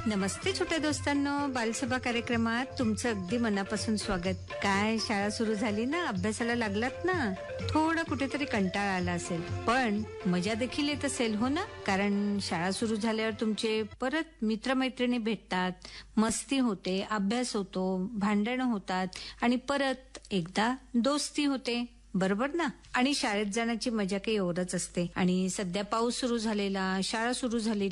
नमस्ते छोट्या दोस्तांनो, बालसभा कार्यक्रमात तुमचं अगदी मनापासून स्वागत. काय शाळा सुरू झाली ना, अभ्यासाला लागलात ना, थोडा कुठेतरी कंटाळा आला असेल, पण मजा देखील येत असेल हो ना, कारण शाळा सुरू झाल्यावर तुमचे परत मित्रमैत्रिणी भेटतात, मस्ती होते, अभ्यास होतो, भांडणं होतात आणि परत एकदा दोस्ती होते, बरोबर ना. आणि शाळेत जाण्याची मजा काही औरच असते. आणि सध्या पाऊस सुरू झालेला, शाळा सुरू झालेली